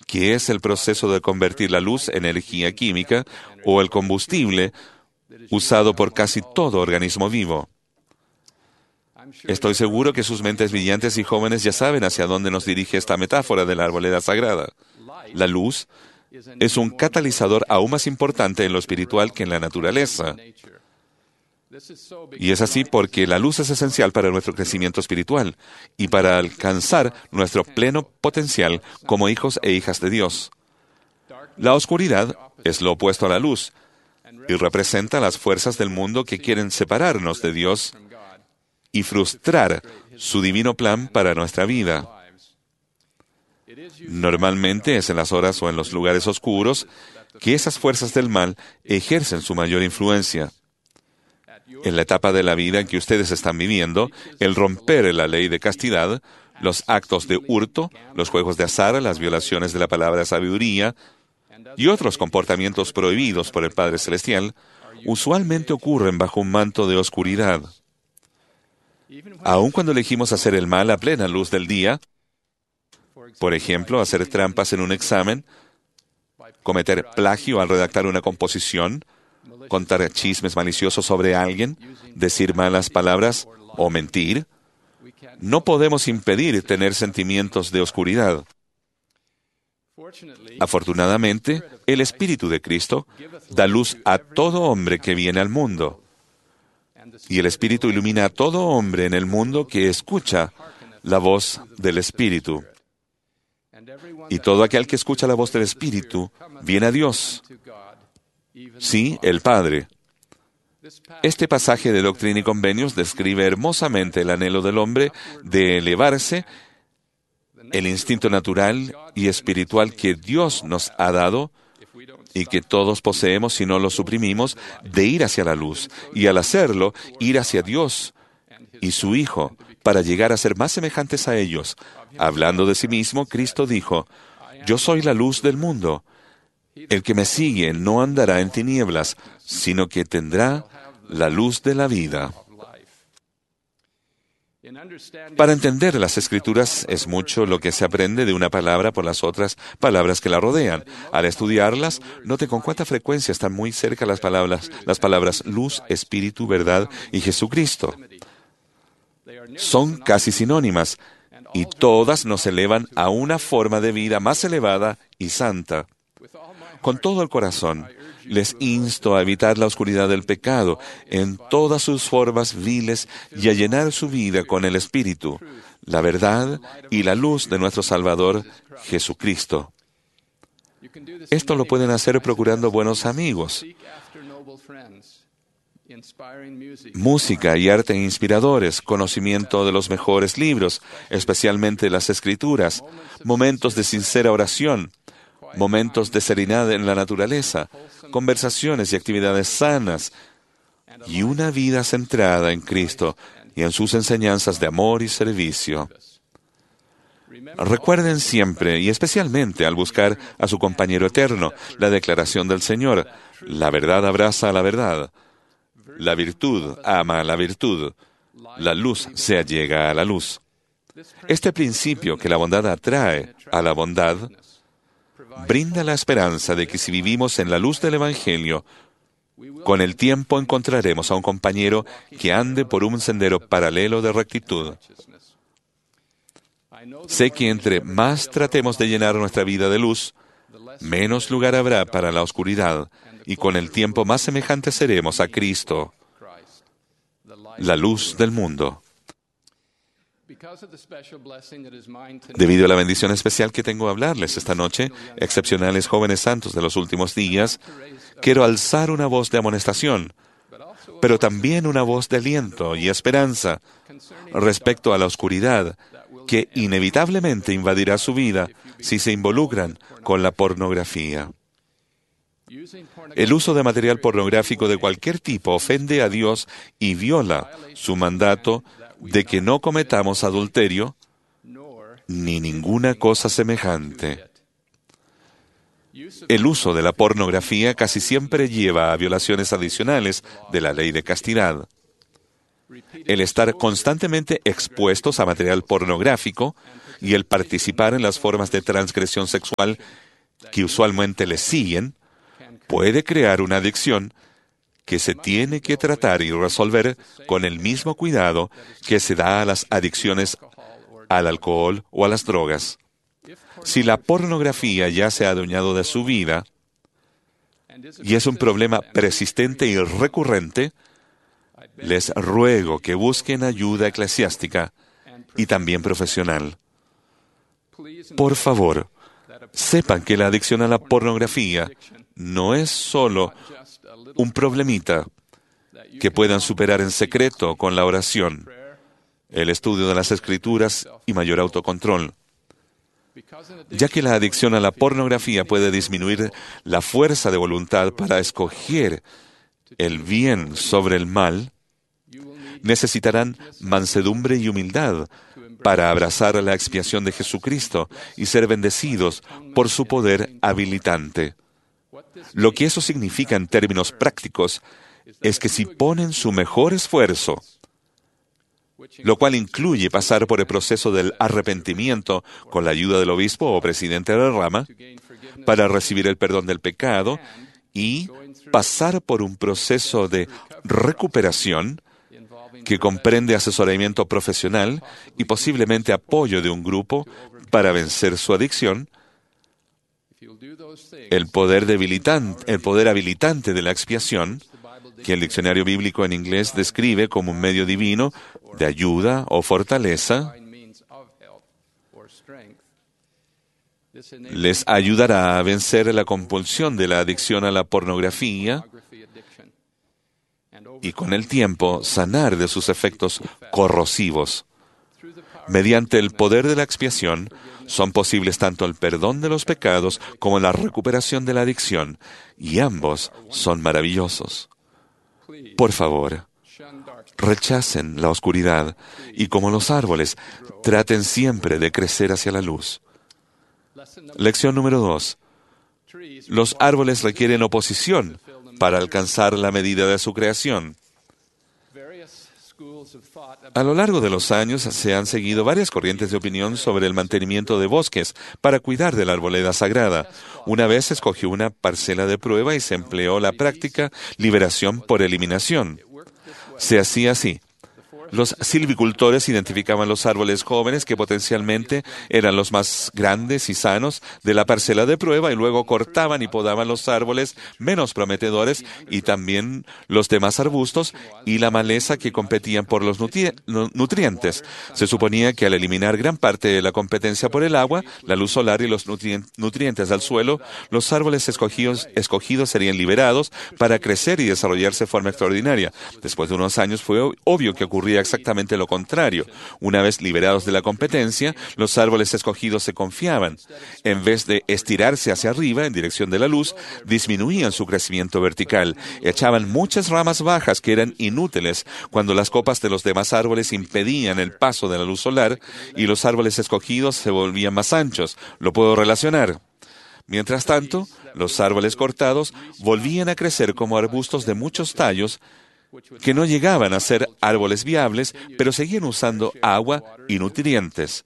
que es el proceso de convertir la luz en energía química o el combustible usado por casi todo organismo vivo. Estoy seguro que sus mentes brillantes y jóvenes ya saben hacia dónde nos dirige esta metáfora de la arboleda sagrada. La luz es un catalizador aún más importante en lo espiritual que en la naturaleza. Y es así porque la luz es esencial para nuestro crecimiento espiritual y para alcanzar nuestro pleno potencial como hijos e hijas de Dios. La oscuridad es lo opuesto a la luz y representa las fuerzas del mundo que quieren separarnos de Dios y frustrar su divino plan para nuestra vida. Normalmente es en las horas o en los lugares oscuros que esas fuerzas del mal ejercen su mayor influencia. En la etapa de la vida en que ustedes están viviendo, el romper la ley de castidad, los actos de hurto, los juegos de azar, las violaciones de la palabra sabiduría y otros comportamientos prohibidos por el Padre Celestial, usualmente ocurren bajo un manto de oscuridad. Aun cuando elegimos hacer el mal a plena luz del día, por ejemplo, hacer trampas en un examen, cometer plagio al redactar una composición, contar chismes maliciosos sobre alguien, decir malas palabras o mentir, no podemos impedir tener sentimientos de oscuridad. Afortunadamente, el Espíritu de Cristo da luz a todo hombre que viene al mundo. Y el Espíritu ilumina a todo hombre en el mundo que escucha la voz del Espíritu. Y todo aquel que escucha la voz del Espíritu viene a Dios. Sí, el Padre. Este pasaje de Doctrina y Convenios describe hermosamente el anhelo del hombre de elevarse, el instinto natural y espiritual que Dios nos ha dado y que todos poseemos si no lo suprimimos, de ir hacia la luz, y al hacerlo, ir hacia Dios y su Hijo, para llegar a ser más semejantes a ellos. Hablando de sí mismo, Cristo dijo, «Yo soy la luz del mundo. El que me sigue no andará en tinieblas, sino que tendrá la luz de la vida». Para entender las Escrituras es mucho lo que se aprende de una palabra por las otras palabras que la rodean. Al estudiarlas, note con cuánta frecuencia están muy cerca las palabras luz, espíritu, verdad y Jesucristo. Son casi sinónimas y todas nos elevan a una forma de vida más elevada y santa. Con todo el corazón, les insto a evitar la oscuridad del pecado en todas sus formas viles y a llenar su vida con el Espíritu, la verdad y la luz de nuestro Salvador, Jesucristo. Esto lo pueden hacer procurando buenos amigos, música y arte inspiradores, conocimiento de los mejores libros, especialmente las Escrituras, momentos de sincera oración, momentos de serenidad en la naturaleza, conversaciones y actividades sanas, y una vida centrada en Cristo y en sus enseñanzas de amor y servicio. Recuerden siempre, y especialmente al buscar a su compañero eterno, la declaración del Señor, la verdad abraza a la verdad, la virtud ama a la virtud, la luz se allega a la luz. Este principio que la bondad atrae a la bondad brinda la esperanza de que si vivimos en la luz del Evangelio, con el tiempo encontraremos a un compañero que ande por un sendero paralelo de rectitud. Sé que entre más tratemos de llenar nuestra vida de luz, menos lugar habrá para la oscuridad, y con el tiempo más semejantes seremos a Cristo, la luz del mundo. Debido a la bendición especial que tengo a hablarles esta noche, excepcionales jóvenes santos de los últimos días, quiero alzar una voz de amonestación, pero también una voz de aliento y esperanza respecto a la oscuridad que inevitablemente invadirá su vida si se involucran con la pornografía. El uso de material pornográfico de cualquier tipo ofende a Dios y viola su mandato de que no cometamos adulterio ni ninguna cosa semejante. El uso de la pornografía casi siempre lleva a violaciones adicionales de la ley de castidad. El estar constantemente expuestos a material pornográfico y el participar en las formas de transgresión sexual que usualmente les siguen, puede crear una adicción que se tiene que tratar y resolver con el mismo cuidado que se da a las adicciones al alcohol o a las drogas. Si la pornografía ya se ha adueñado de su vida y es un problema persistente y recurrente, les ruego que busquen ayuda eclesiástica y también profesional. Por favor, sepan que la adicción a la pornografía no es solo un problemita que puedan superar en secreto con la oración, el estudio de las Escrituras y mayor autocontrol. Ya que la adicción a la pornografía puede disminuir la fuerza de voluntad para escoger el bien sobre el mal, necesitarán mansedumbre y humildad para abrazar la expiación de Jesucristo y ser bendecidos por su poder habilitante. Lo que eso significa en términos prácticos es que si ponen su mejor esfuerzo, lo cual incluye pasar por el proceso del arrepentimiento con la ayuda del obispo o presidente de la rama, para recibir el perdón del pecado y pasar por un proceso de recuperación que comprende asesoramiento profesional y posiblemente apoyo de un grupo para vencer su adicción, el poder habilitante de la expiación, que el diccionario bíblico en inglés describe como un medio divino de ayuda o fortaleza, les ayudará a vencer la compulsión de la adicción a la pornografía y con el tiempo sanar de sus efectos corrosivos. Mediante el poder de la expiación, son posibles tanto el perdón de los pecados como la recuperación de la adicción, y ambos son maravillosos. Por favor, rechacen la oscuridad y, como los árboles, traten siempre de crecer hacia la luz. Lección número 2. Los árboles requieren oposición para alcanzar la medida de su creación. A lo largo de los años se han seguido varias corrientes de opinión sobre el mantenimiento de bosques para cuidar de la arboleda sagrada. Una vez se escogió una parcela de prueba y se empleó la práctica liberación por eliminación. Se hacía así. Los silvicultores identificaban los árboles jóvenes que potencialmente eran los más grandes y sanos de la parcela de prueba y luego cortaban y podaban los árboles menos prometedores y también los demás arbustos y la maleza que competían por los nutrientes. Se suponía que al eliminar gran parte de la competencia por el agua, la luz solar y los nutrientes del suelo, los árboles escogidos serían liberados para crecer y desarrollarse de forma extraordinaria. Después de unos años fue obvio que ocurría exactamente lo contrario. Una vez liberados de la competencia, los árboles escogidos se confiaban. En vez de estirarse hacia arriba en dirección de la luz, disminuían su crecimiento vertical. Echaban muchas ramas bajas que eran inútiles cuando las copas de los demás árboles impedían el paso de la luz solar y los árboles escogidos se volvían más anchos. ¿Lo puedo relacionar? Mientras tanto, los árboles cortados volvían a crecer como arbustos de muchos tallos que no llegaban a ser árboles viables, pero seguían usando agua y nutrientes.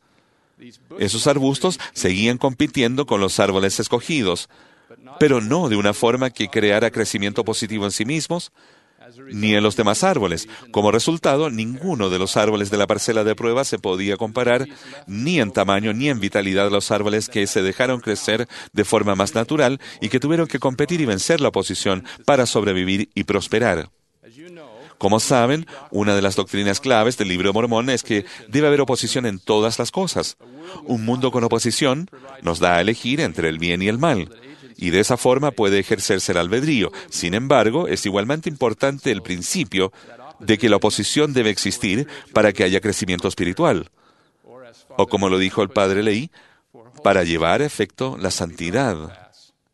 Esos arbustos seguían compitiendo con los árboles escogidos, pero no de una forma que creara crecimiento positivo en sí mismos, ni en los demás árboles. Como resultado, ninguno de los árboles de la parcela de prueba se podía comparar ni en tamaño ni en vitalidad a los árboles que se dejaron crecer de forma más natural y que tuvieron que competir y vencer la oposición para sobrevivir y prosperar. Como saben, una de las doctrinas claves del Libro de Mormón es que debe haber oposición en todas las cosas. Un mundo con oposición nos da a elegir entre el bien y el mal, y de esa forma puede ejercerse el albedrío. Sin embargo, es igualmente importante el principio de que la oposición debe existir para que haya crecimiento espiritual. O como lo dijo el Padre Leí, para llevar a efecto la santidad.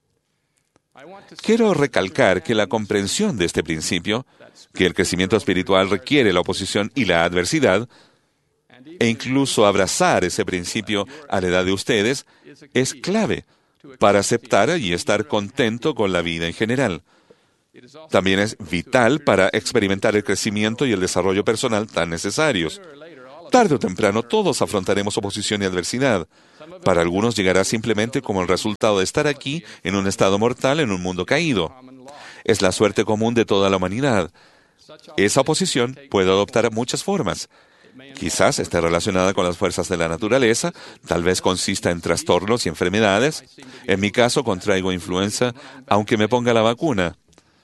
Quiero recalcar que la comprensión de este principio, que el crecimiento espiritual requiere la oposición y la adversidad, e incluso abrazar ese principio a la edad de ustedes, es clave para aceptar y estar contento con la vida en general. También es vital para experimentar el crecimiento y el desarrollo personal tan necesarios. Tarde o temprano todos afrontaremos oposición y adversidad. Para algunos llegará simplemente como el resultado de estar aquí en un estado mortal en un mundo caído. Es la suerte común de toda la humanidad. Esa oposición puede adoptar muchas formas. Quizás esté relacionada con las fuerzas de la naturaleza, tal vez consista en trastornos y enfermedades. En mi caso, contraigo influenza, aunque me ponga la vacuna.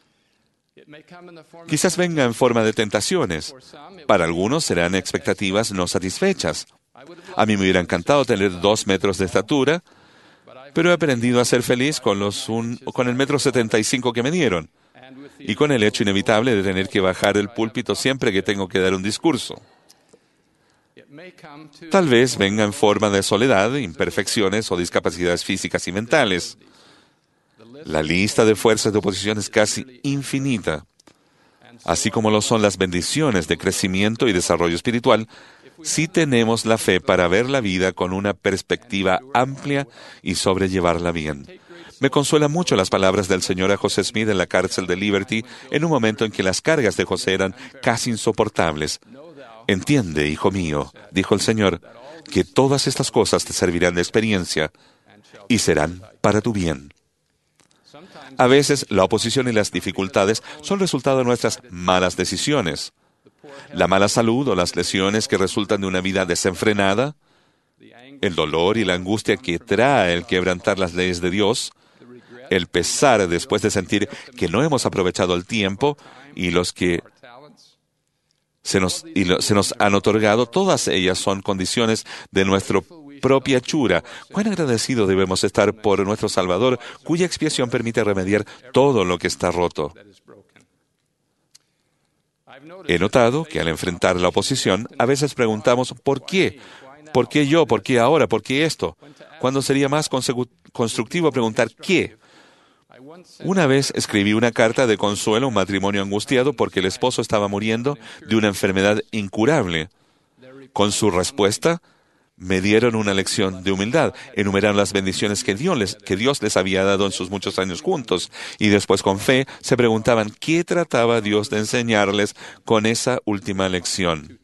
Quizás venga en forma de tentaciones. Para algunos serán expectativas no satisfechas. A mí me hubiera encantado tener 2 metros de estatura, pero he aprendido a ser feliz con el 1,75 m que me dieron, y con el hecho inevitable de tener que bajar el púlpito siempre que tengo que dar un discurso. Tal vez venga en forma de soledad, imperfecciones o discapacidades físicas y mentales. La lista de fuerzas de oposición es casi infinita, así como lo son las bendiciones de crecimiento y desarrollo espiritual, si tenemos la fe para ver la vida con una perspectiva amplia y sobrellevarla bien. Me consuelan mucho las palabras del Señor a José Smith en la cárcel de Liberty, en un momento en que las cargas de José eran casi insoportables. Entiende, hijo mío, dijo el Señor, que todas estas cosas te servirán de experiencia y serán para tu bien. A veces, la oposición y las dificultades son resultado de nuestras malas decisiones. La mala salud o las lesiones que resultan de una vida desenfrenada, el dolor y la angustia que trae el quebrantar las leyes de Dios, el pesar después de sentir que no hemos aprovechado el tiempo y los que se nos han otorgado, todas ellas son condiciones de nuestra propia hechura. Cuán agradecido debemos estar por nuestro Salvador, cuya expiación permite remediar todo lo que está roto. He notado que al enfrentar la oposición, a veces preguntamos, ¿por qué? ¿Por qué yo? ¿Por qué ahora? ¿Por qué esto? Cuando sería más constructivo preguntar ¿qué? Una vez escribí una carta de consuelo a un matrimonio angustiado porque el esposo estaba muriendo de una enfermedad incurable. Con su respuesta, me dieron una lección de humildad. Enumeraron las bendiciones que Dios les había dado en sus muchos años juntos. Y después, con fe, se preguntaban qué trataba Dios de enseñarles con esa última lección.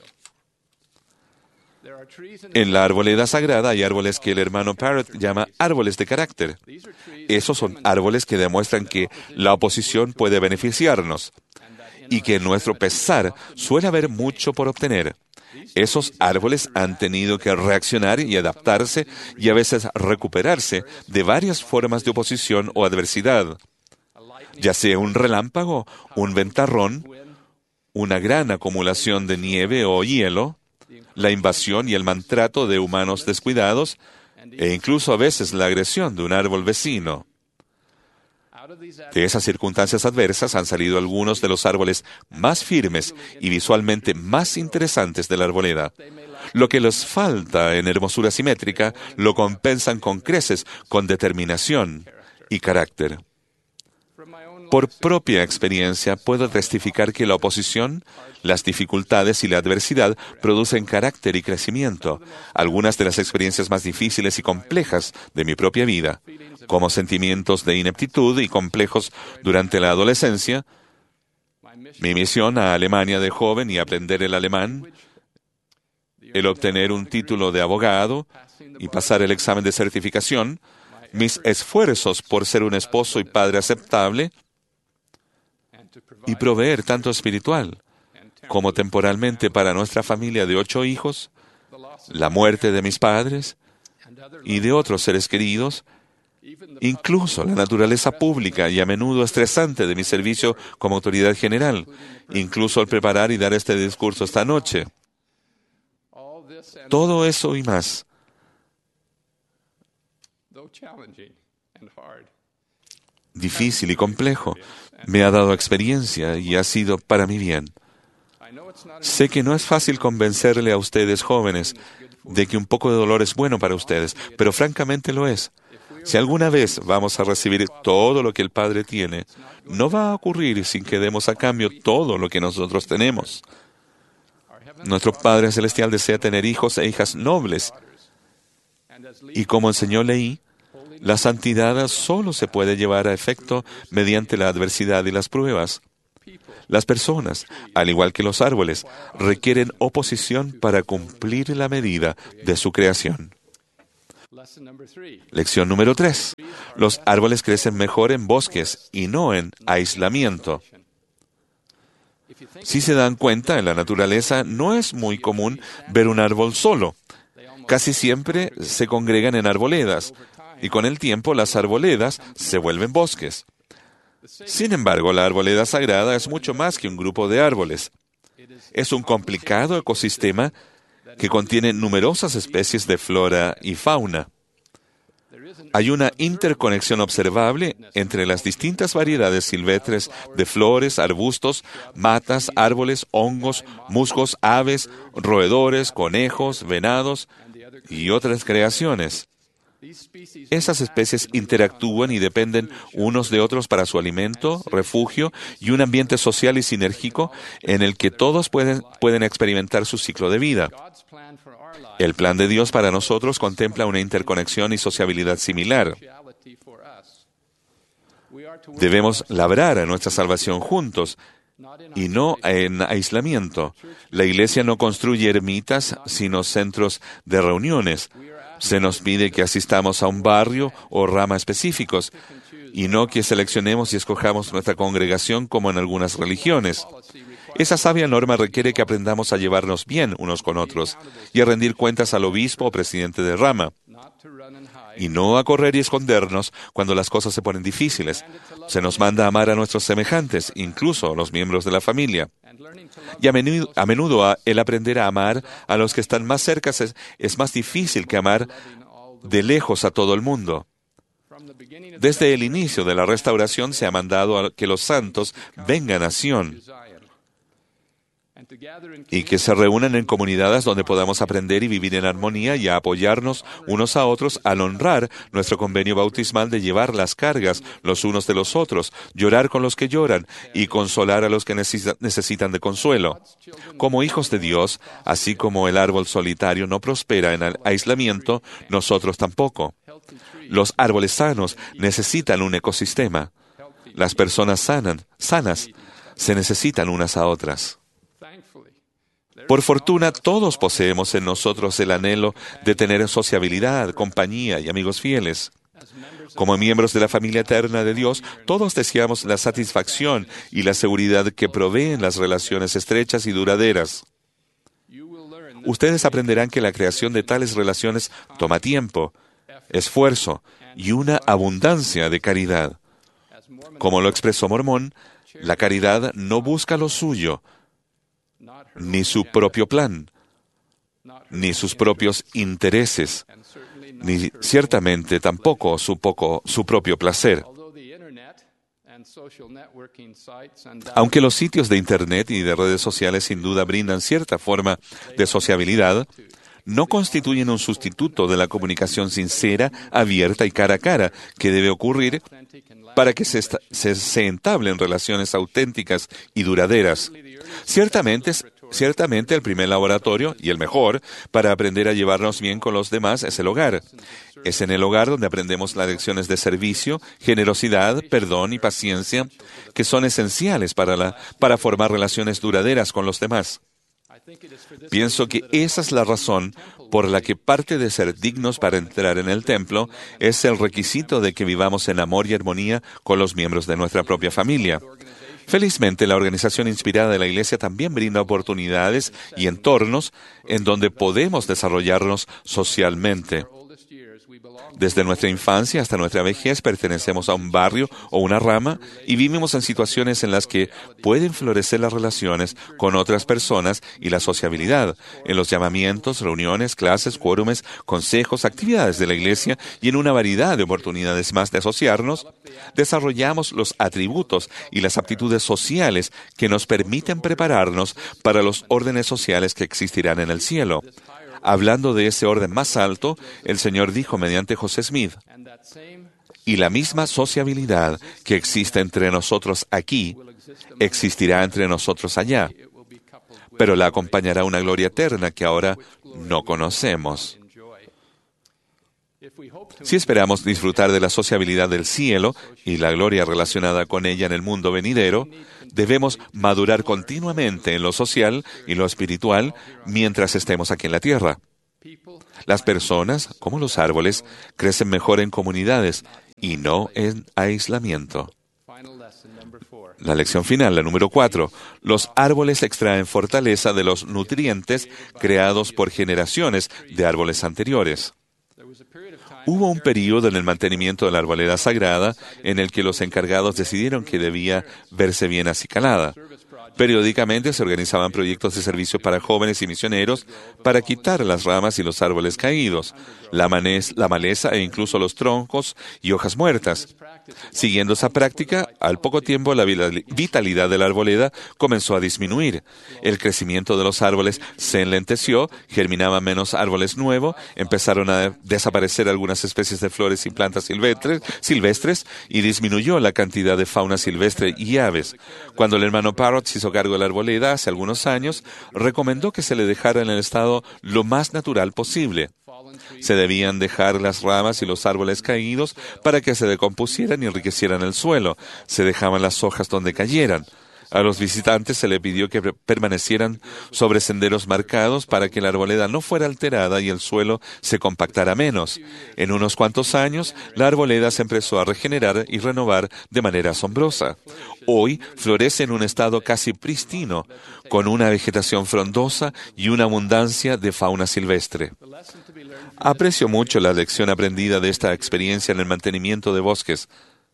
En la arboleda sagrada hay árboles que el hermano Parrott llama árboles de carácter. Esos son árboles que demuestran que la oposición puede beneficiarnos y que en nuestro pesar suele haber mucho por obtener. Esos árboles han tenido que reaccionar y adaptarse y a veces recuperarse de varias formas de oposición o adversidad, ya sea un relámpago, un ventarrón, una gran acumulación de nieve o hielo, la invasión y el maltrato de humanos descuidados, e incluso a veces la agresión de un árbol vecino. De esas circunstancias adversas han salido algunos de los árboles más firmes y visualmente más interesantes de la arboleda. Lo que les falta en hermosura simétrica lo compensan con creces, con determinación y carácter. Por propia experiencia puedo testificar que la oposición, las dificultades y la adversidad producen carácter y crecimiento. Algunas de las experiencias más difíciles y complejas de mi propia vida, como sentimientos de ineptitud y complejos durante la adolescencia, mi misión a Alemania de joven y aprender el alemán, el obtener un título de abogado y pasar el examen de certificación, mis esfuerzos por ser un esposo y padre aceptable y proveer tanto espiritual como temporalmente para nuestra familia de 8 hijos, la muerte de mis padres y de otros seres queridos, incluso la naturaleza pública y a menudo estresante de mi servicio como autoridad general, incluso al preparar y dar este discurso esta noche. Todo eso y más. Difícil y complejo, me ha dado experiencia y ha sido para mi bien. Sé que no es fácil convencerle a ustedes jóvenes de que un poco de dolor es bueno para ustedes, pero francamente lo es. Si alguna vez vamos a recibir todo lo que el Padre tiene, no va a ocurrir sin que demos a cambio todo lo que nosotros tenemos. Nuestro Padre Celestial desea tener hijos e hijas nobles. Y como enseñó Leí, La santidad solo se puede llevar a efecto mediante la adversidad y las pruebas. Las personas, al igual que los árboles, requieren oposición para cumplir la medida de su creación. Lección número 3. Los árboles crecen mejor en bosques y no en aislamiento. Si se dan cuenta, en la naturaleza no es muy común ver un árbol solo. Casi siempre se congregan en arboledas, y con el tiempo las arboledas se vuelven bosques. Sin embargo, la arboleda sagrada es mucho más que un grupo de árboles. Es un complicado ecosistema que contiene numerosas especies de flora y fauna. Hay una interconexión observable entre las distintas variedades silvestres de flores, arbustos, matas, árboles, hongos, musgos, aves, roedores, conejos, venados y otras creaciones. Esas especies interactúan y dependen unos de otros para su alimento, refugio y un ambiente social y sinérgico en el que todos pueden experimentar su ciclo de vida. El plan de Dios para nosotros contempla una interconexión y sociabilidad similar. Debemos labrar a nuestra salvación juntos y no en aislamiento. La Iglesia no construye ermitas, sino centros de reuniones. Se nos pide que asistamos a un barrio o rama específicos, y no que seleccionemos y escojamos nuestra congregación como en algunas religiones. Esa sabia norma requiere que aprendamos a llevarnos bien unos con otros y a rendir cuentas al obispo o presidente de rama, y no a correr y escondernos cuando las cosas se ponen difíciles. Se nos manda a amar a nuestros semejantes, incluso a los miembros de la familia. Y a menudo el aprender a amar a los que están más cerca es más difícil que amar de lejos a todo el mundo. Desde el inicio de la restauración se ha mandado a que los santos vengan a Sión y que se reúnan en comunidades donde podamos aprender y vivir en armonía y a apoyarnos unos a otros al honrar nuestro convenio bautismal de llevar las cargas los unos de los otros, llorar con los que lloran y consolar a los que necesitan de consuelo. Como hijos de Dios, así como el árbol solitario no prospera en el aislamiento, nosotros tampoco. Los árboles sanos necesitan un ecosistema. Las personas sanas, se necesitan unas a otras. Por fortuna, todos poseemos en nosotros el anhelo de tener sociabilidad, compañía y amigos fieles. Como miembros de la familia eterna de Dios, todos deseamos la satisfacción y la seguridad que proveen las relaciones estrechas y duraderas. Ustedes aprenderán que la creación de tales relaciones toma tiempo, esfuerzo y una abundancia de caridad. Como lo expresó Mormón, la caridad no busca lo suyo, ni su propio plan, ni sus propios intereses, ni ciertamente tampoco su propio placer. Aunque los sitios de Internet y de redes sociales sin duda brindan cierta forma de sociabilidad, no constituyen un sustituto de la comunicación sincera, abierta y cara a cara que debe ocurrir para que se entablen relaciones auténticas y duraderas. Ciertamente el primer laboratorio, y el mejor, para aprender a llevarnos bien con los demás es el hogar. Es en el hogar donde aprendemos las lecciones de servicio, generosidad, perdón y paciencia, que son esenciales para formar relaciones duraderas con los demás. Pienso que esa es la razón por la que parte de ser dignos para entrar en el templo es el requisito de que vivamos en amor y armonía con los miembros de nuestra propia familia. Felizmente, la organización inspirada de la Iglesia también brinda oportunidades y entornos en donde podemos desarrollarnos socialmente. Desde nuestra infancia hasta nuestra vejez pertenecemos a un barrio o una rama y vivimos en situaciones en las que pueden florecer las relaciones con otras personas y la sociabilidad, en los llamamientos, reuniones, clases, quórumes, consejos, actividades de la Iglesia y en una variedad de oportunidades más de asociarnos, desarrollamos los atributos y las aptitudes sociales que nos permiten prepararnos para los órdenes sociales que existirán en el cielo. Hablando de ese orden más alto, el Señor dijo mediante José Smith, y la misma sociabilidad que existe entre nosotros aquí, existirá entre nosotros allá, pero la acompañará una gloria eterna que ahora no conocemos. Si esperamos disfrutar de la sociabilidad del cielo y la gloria relacionada con ella en el mundo venidero, debemos madurar continuamente en lo social y lo espiritual mientras estemos aquí en la tierra. Las personas, como los árboles, crecen mejor en comunidades y no en aislamiento. La lección final, la número 4. Los árboles extraen fortaleza de los nutrientes creados por generaciones de árboles anteriores. Hubo un período en el mantenimiento de la arboleda sagrada en el que los encargados decidieron que debía verse bien acicalada. Periódicamente se organizaban proyectos de servicio para jóvenes y misioneros para quitar las ramas y los árboles caídos, la maleza e incluso los troncos y hojas muertas. Siguiendo esa práctica, al poco tiempo la vitalidad de la arboleda comenzó a disminuir. El crecimiento de los árboles se enlenteció, germinaban menos árboles nuevos, empezaron a desaparecer algunas especies de flores y plantas silvestres y disminuyó la cantidad de fauna silvestre y aves. Cuando el hermano Parrott se hizo cargo de la arboleda hace algunos años, recomendó que se le dejara en el estado lo más natural posible. Se debían dejar las ramas y los árboles caídos para que se decompusieran y enriquecieran el suelo. Se dejaban las hojas donde cayeran. A los visitantes se le pidió que permanecieran sobre senderos marcados para que la arboleda no fuera alterada y el suelo se compactara menos. En unos cuantos años, la arboleda se empezó a regenerar y renovar de manera asombrosa. Hoy florece en un estado casi prístino, con una vegetación frondosa y una abundancia de fauna silvestre. Aprecio mucho la lección aprendida de esta experiencia en el mantenimiento de bosques.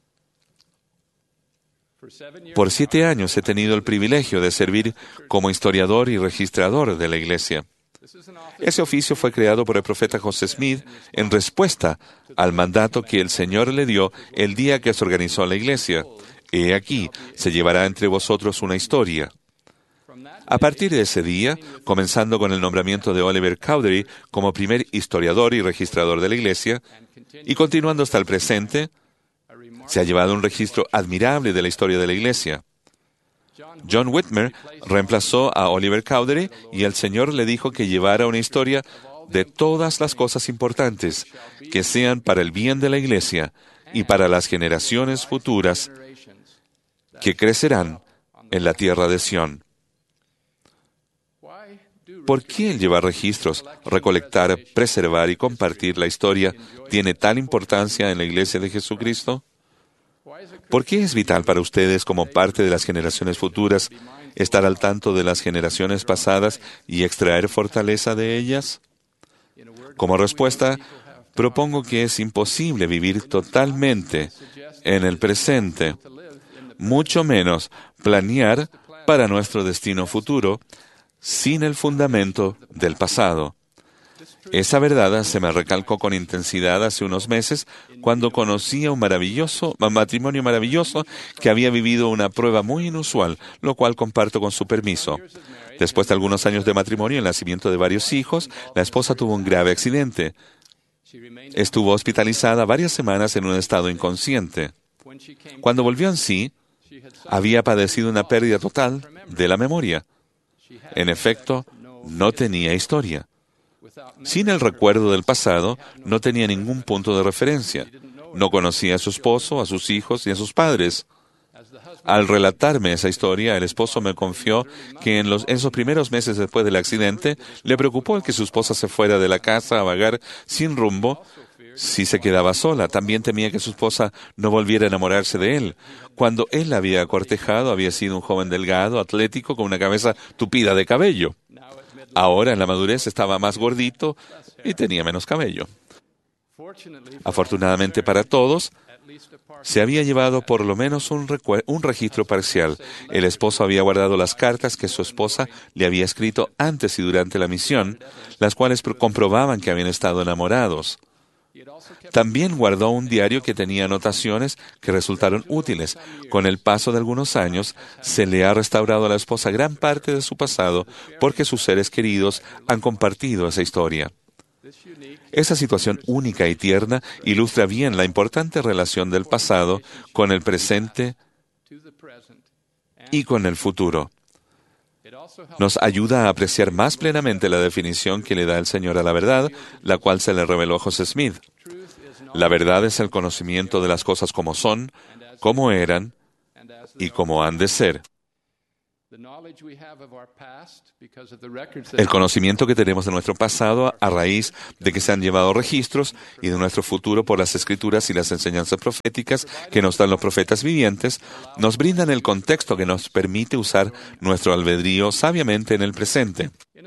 Por 7 años he tenido el privilegio de servir como historiador y registrador de la Iglesia. Ese oficio fue creado por el profeta José Smith en respuesta al mandato que el Señor le dio el día que se organizó la Iglesia. He aquí, se llevará entre vosotros una historia. A partir de ese día, comenzando con el nombramiento de Oliver Cowdery como primer historiador y registrador de la Iglesia, y continuando hasta el presente, se ha llevado un registro admirable de la historia de la Iglesia. John Whitmer reemplazó a Oliver Cowdery y el Señor le dijo que llevara una historia de todas las cosas importantes que sean para el bien de la Iglesia y para las generaciones futuras que crecerán en la tierra de Sión. ¿Por qué el llevar registros, recolectar, preservar y compartir la historia tiene tal importancia en la Iglesia de Jesucristo? ¿Por qué es vital para ustedes como parte de las generaciones futuras estar al tanto de las generaciones pasadas y extraer fortaleza de ellas? Como respuesta, propongo que es imposible vivir totalmente en el presente, mucho menos planear para nuestro destino futuro sin el fundamento del pasado. Esa verdad se me recalcó con intensidad hace unos meses cuando conocí a un matrimonio maravilloso que había vivido una prueba muy inusual, lo cual comparto con su permiso. Después de algunos años de matrimonio y el nacimiento de varios hijos, la esposa tuvo un grave accidente. Estuvo hospitalizada varias semanas en un estado inconsciente. Cuando volvió en sí, había padecido una pérdida total de la memoria. En efecto, no tenía historia. Sin el recuerdo del pasado, no tenía ningún punto de referencia. No conocía a su esposo, a sus hijos y a sus padres. Al relatarme esa historia, el esposo me confió que en esos primeros meses después del accidente, le preocupó el que su esposa se fuera de la casa a vagar sin rumbo si se quedaba sola. También temía que su esposa no volviera a enamorarse de él. Cuando él la había cortejado, había sido un joven delgado, atlético, con una cabeza tupida de cabello. Ahora, en la madurez, estaba más gordito y tenía menos cabello. Afortunadamente para todos, se había llevado por lo menos un registro parcial. El esposo había guardado las cartas que su esposa le había escrito antes y durante la misión, las cuales comprobaban que habían estado enamorados. También guardó un diario que tenía anotaciones que resultaron útiles. Con el paso de algunos años, se le ha restaurado a la esposa gran parte de su pasado porque sus seres queridos han compartido esa historia. Esa situación única y tierna ilustra bien la importante relación del pasado con el presente y con el futuro. nos ayuda a apreciar más plenamente la definición que le da el Señor a la verdad, la cual se le reveló a José Smith. La verdad es el conocimiento de las cosas como son, como eran y como han de ser. El conocimiento que tenemos de nuestro pasado a raíz de que se han llevado registros y de nuestro futuro por las Escrituras y las enseñanzas proféticas que nos dan los profetas vivientes, nos brindan el contexto que nos permite usar nuestro albedrío sabiamente en el presente.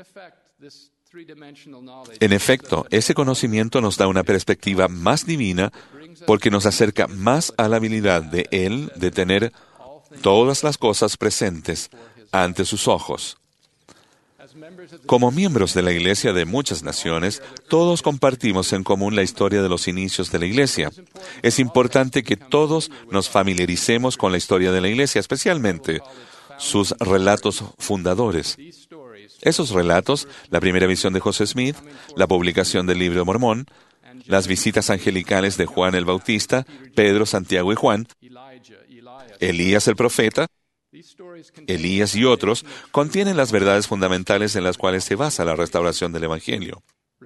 En efecto, ese conocimiento nos da una perspectiva más divina porque nos acerca más a la habilidad de Él de tener todas las cosas presentes ante sus ojos. Como miembros de la Iglesia de muchas naciones, todos compartimos en común la historia de los inicios de la Iglesia. Es importante que todos nos familiaricemos con la historia de la Iglesia, especialmente sus relatos fundadores. Esos relatos, la primera visión de José Smith, la publicación del Libro de Mormón, las visitas angelicales de Juan el Bautista, Pedro, Santiago y Juan, Elías el profeta, Elías y otros, contienen las verdades fundamentales en las cuales se basa la restauración del Evangelio.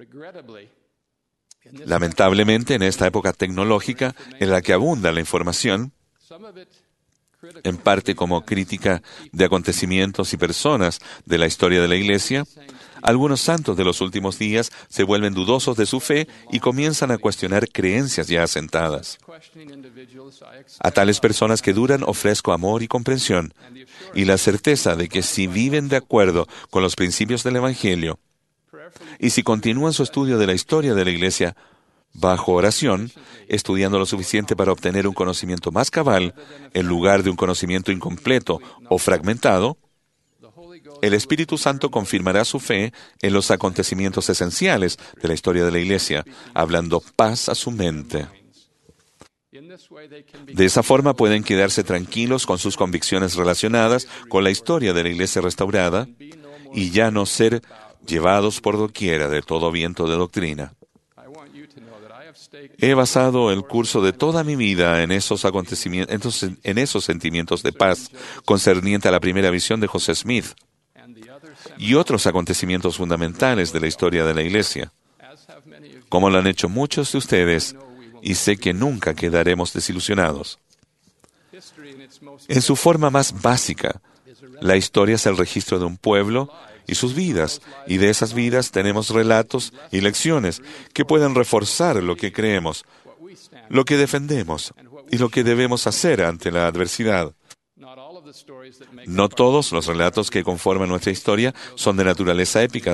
Lamentablemente, en esta época tecnológica en la que abunda la información, en parte como crítica de acontecimientos y personas de la historia de la Iglesia, algunos santos de los últimos días se vuelven dudosos de su fe y comienzan a cuestionar creencias ya asentadas. A tales personas que duran ofrezco amor y comprensión, y la certeza de que si viven de acuerdo con los principios del Evangelio, y si continúan su estudio de la historia de la Iglesia bajo oración, estudiando lo suficiente para obtener un conocimiento más cabal, en lugar de un conocimiento incompleto o fragmentado, el Espíritu Santo confirmará su fe en los acontecimientos esenciales de la historia de la Iglesia, hablando paz a su mente. De esa forma pueden quedarse tranquilos con sus convicciones relacionadas con la historia de la Iglesia restaurada y ya no ser llevados por doquiera de todo viento de doctrina. He basado el curso de toda mi vida en esos acontecimientos, en esos sentimientos de paz concerniente a la primera visión de José Smith y otros acontecimientos fundamentales de la historia de la Iglesia, como lo han hecho muchos de ustedes, y sé que nunca quedaremos desilusionados. En su forma más básica, la historia es el registro de un pueblo y sus vidas, y de esas vidas tenemos relatos y lecciones que pueden reforzar lo que creemos, lo que defendemos y lo que debemos hacer ante la adversidad. No todos los relatos que conforman nuestra historia son de naturaleza épica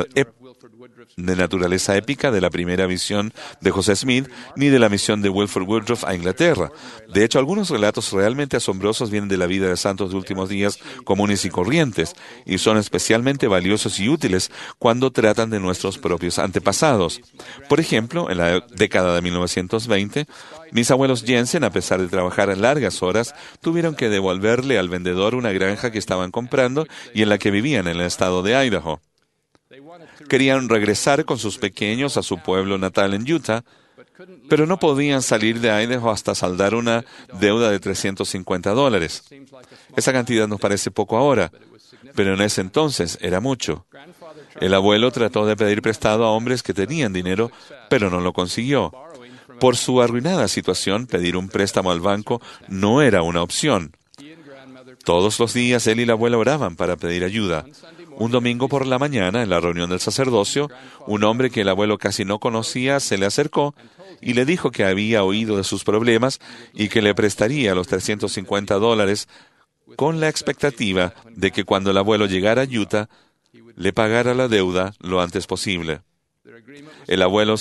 de la primera visión de José Smith, ni de la misión de Wilford Woodruff a Inglaterra. De hecho, algunos relatos realmente asombrosos vienen de la vida de santos de últimos días comunes y corrientes, y son especialmente valiosos y útiles cuando tratan de nuestros propios antepasados. Por ejemplo, en la década de 1920, mis abuelos Jensen, a pesar de trabajar largas horas, tuvieron que devolverle al vendedor una granja que estaban comprando y en la que vivían en el estado de Idaho. Querían regresar con sus pequeños a su pueblo natal en Utah, pero no podían salir de Idaho hasta saldar una deuda de $350. Esa cantidad nos parece poco ahora, pero en ese entonces era mucho. El abuelo trató de pedir prestado a hombres que tenían dinero, pero no lo consiguió. Por su arruinada situación, pedir un préstamo al banco no era una opción. Todos los días él y la abuela oraban para pedir ayuda. Un domingo por la mañana, en la reunión del sacerdocio, un hombre que el abuelo casi no conocía se le acercó y le dijo que había oído de sus problemas y que le prestaría los $350 con la expectativa de que cuando el abuelo llegara a Utah, le pagara la deuda lo antes posible. El acuerdo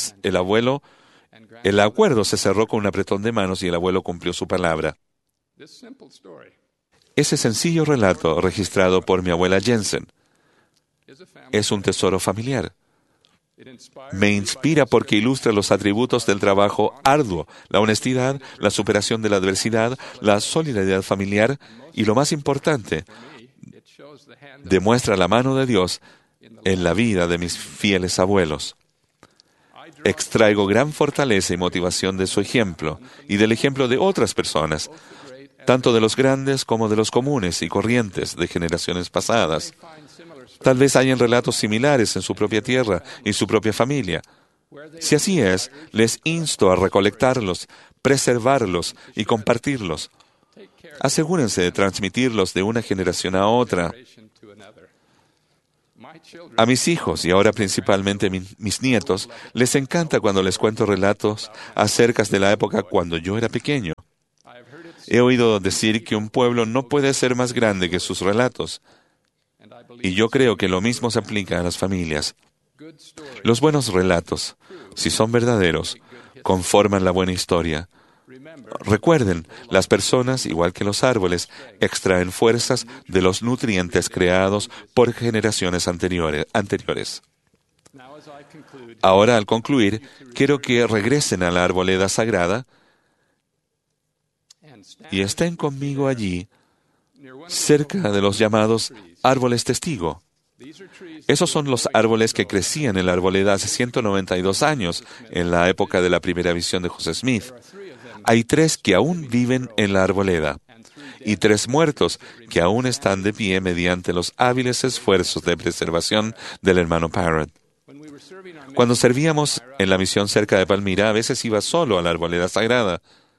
se cerró con un apretón de manos y el abuelo cumplió su palabra. Ese sencillo relato, registrado por mi abuela Jensen, es un tesoro familiar. Me inspira porque ilustra los atributos del trabajo arduo, la honestidad, la superación de la adversidad, la solidaridad familiar y, lo más importante, demuestra la mano de Dios en la vida de mis fieles abuelos. Extraigo gran fortaleza y motivación de su ejemplo y del ejemplo de otras personas, tanto de los grandes como de los comunes y corrientes de generaciones pasadas. Tal vez hayan relatos similares en su propia tierra y su propia familia. Si así es, les insto a recolectarlos, preservarlos y compartirlos. Asegúrense de transmitirlos de una generación a otra. A mis hijos, y ahora principalmente mis nietos, les encanta cuando les cuento relatos acerca de la época cuando yo era pequeño. He oído decir que un pueblo no puede ser más grande que sus relatos. Y yo creo que lo mismo se aplica a las familias. Los buenos relatos, si son verdaderos, conforman la buena historia. Recuerden, las personas, igual que los árboles, extraen fuerzas de los nutrientes creados por generaciones anteriores. Ahora, al concluir, quiero que regresen a la arboleda sagrada y estén conmigo allí, cerca de los llamados árboles testigo. Esos son los árboles que crecían en la arboleda hace 192 años, en la época de la primera visión de José Smith. Hay 3 que aún viven en la arboleda, y 3 muertos que aún están de pie mediante los hábiles esfuerzos de preservación del hermano Parrott. Cuando servíamos en la misión cerca de Palmira, a veces iba solo a la arboleda sagrada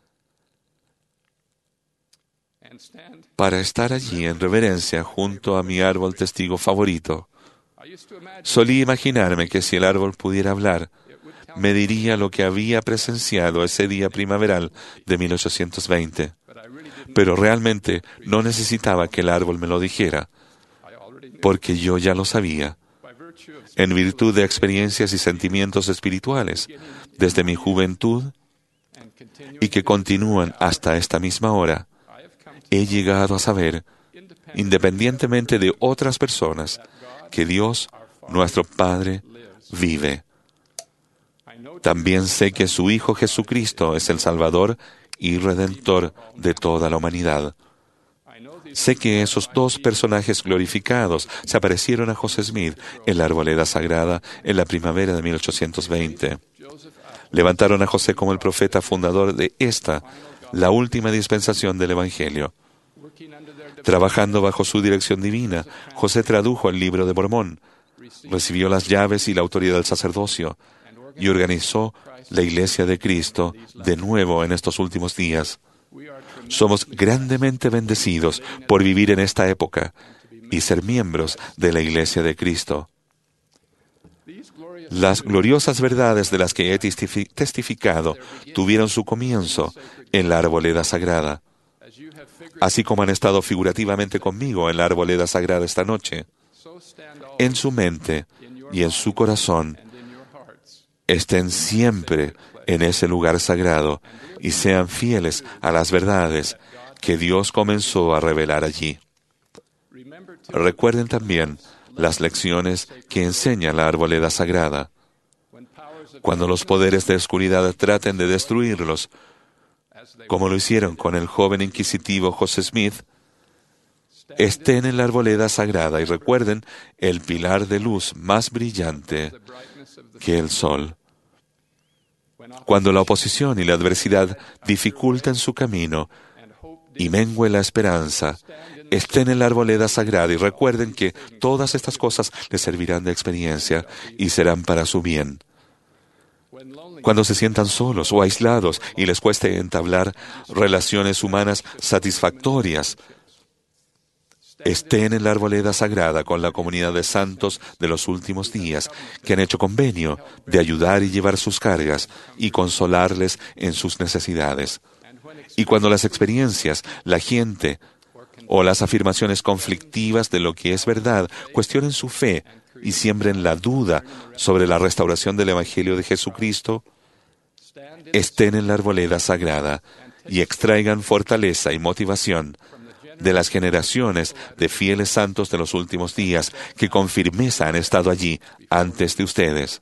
para estar allí en reverencia junto a mi árbol testigo favorito. Solía imaginarme que si el árbol pudiera hablar, me diría lo que había presenciado ese día primaveral de 1820. Pero realmente no necesitaba que el árbol me lo dijera, porque yo ya lo sabía, en virtud de experiencias y sentimientos espirituales desde mi juventud y que continúan hasta esta misma hora. He llegado a saber, independientemente de otras personas, que Dios, nuestro Padre, vive. También sé que su Hijo Jesucristo es el Salvador y Redentor de toda la humanidad. Sé que esos 2 personajes glorificados se aparecieron a José Smith en la arboleda sagrada en la primavera de 1820. Levantaron a José como el profeta fundador de la última dispensación del Evangelio. Trabajando bajo su dirección divina, José tradujo el libro de Mormón, recibió las llaves y la autoridad del sacerdocio y organizó la Iglesia de Cristo de nuevo en estos últimos días. Somos grandemente bendecidos por vivir en esta época y ser miembros de la Iglesia de Cristo. Las gloriosas verdades de las que he testificado tuvieron su comienzo en la arboleda sagrada, así como han estado figurativamente conmigo en la arboleda sagrada esta noche. En su mente y en su corazón, estén siempre en ese lugar sagrado y sean fieles a las verdades que Dios comenzó a revelar allí. Recuerden también las lecciones que enseña la arboleda sagrada. Cuando los poderes de oscuridad traten de destruirlos, como lo hicieron con el joven inquisitivo José Smith, estén en la arboleda sagrada y recuerden el pilar de luz más brillante que el sol. Cuando la oposición y la adversidad dificulten su camino y mengue la esperanza, estén en la arboleda sagrada y recuerden que todas estas cosas les servirán de experiencia y serán para su bien. Cuando se sientan solos o aislados y les cueste entablar relaciones humanas satisfactorias, estén en la arboleda sagrada con la comunidad de santos de los últimos días que han hecho convenio de ayudar y llevar sus cargas y consolarles en sus necesidades. Y cuando las experiencias, la gente o las afirmaciones conflictivas de lo que es verdad cuestionen su fe y siembren la duda sobre la restauración del Evangelio de Jesucristo, estén en la arboleda sagrada y extraigan fortaleza y motivación de las generaciones de fieles santos de los últimos días que con firmeza han estado allí antes de ustedes.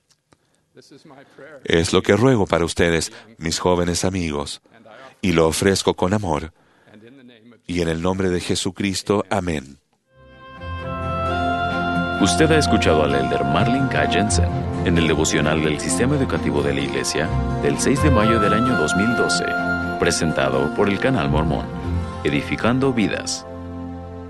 Es lo que ruego para ustedes, mis jóvenes amigos, y lo ofrezco con amor. Y en el nombre de Jesucristo, amén. Usted ha escuchado al elder Marlin K. Jensen en el devocional del Sistema Educativo de la Iglesia del 6 de mayo del año 2012, presentado por el Canal Mormón, edificando vidas.